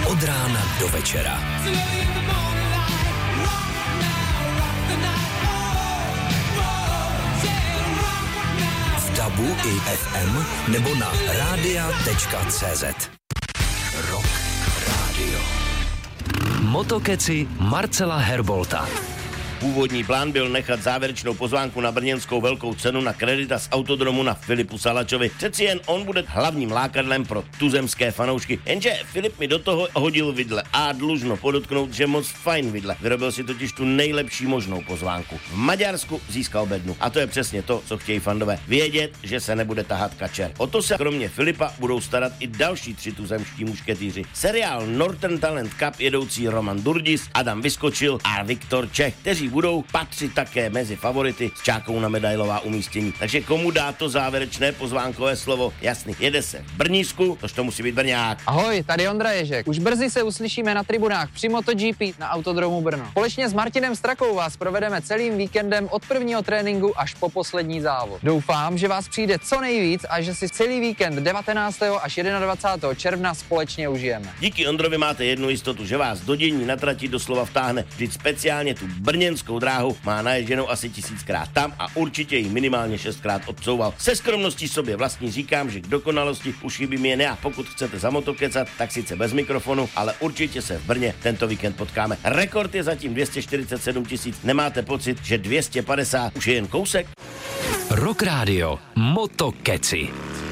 Od rána do večera. V DABu i FM nebo na radia.cz. Rock Radio. Motokeci Marcela Herbolta. Původní plán byl nechat závěrečnou pozvánku na brněnskou velkou cenu na kredita z autodromu na Filipu Salačovi. Přeci jen on bude hlavním lákadlem pro tuzemské fanoušky. Jenže Filip mi do toho hodil vidle a dlužno podotknout, že moc fajn vidle. Vyrobil si totiž tu nejlepší možnou pozvánku. V Maďarsku získal bednu. A to je přesně to, co chtějí fandové. Vědět, že se nebude tahat kačer. O to se kromě Filipa budou starat i další 3 tuzemští mušketýři. Seriál Northern Talent Cup jedoucí Roman Durdis, Adam Vyskočil a Viktor Čech, kteří budou patřit také mezi favority s čákou na medailová umístění. Takže komu dá to závěrečné pozvánkové slovo? Jasný, jede se v Brnísku, tož to musí být Brňák. Ahoj, tady Ondra Ježek. Už brzy se uslyšíme na tribunách při MotoGP na Autodromu Brno. Společně s Martinem Strakou vás provedeme celým víkendem od prvního tréninku až po poslední závod. Doufám, že vás přijde co nejvíc a že si celý víkend 19. až 21. června společně užijeme. Díky Ondrovi máte jednu jistotu, že vás do dění na trati doslova vtáhne. Vždyť speciálně tu brněnskou dráhu má naježděnou asi 1000krát tam a určitě ji minimálně 6krát odcouval. Se skromností sobě vlastní říkám, že k dokonalosti už chybím jen já. Pokud chcete za motokecat, tak sice bez mikrofonu, ale určitě se v Brně tento víkend potkáme. Rekord je zatím 247 000. Nemáte pocit, že 250 už je jen kousek? Rock Radio Motokeci.